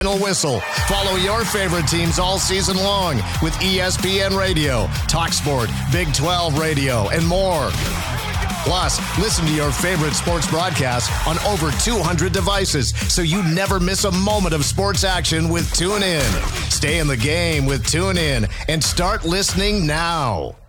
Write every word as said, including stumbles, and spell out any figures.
Whistle. Follow your favorite teams all season long with E S P N Radio, TalkSport, Big twelve Radio, and more. Plus, listen to your favorite sports broadcasts on over two hundred devices so you never miss a moment of sports action with TuneIn. Stay in the game with TuneIn and start listening now.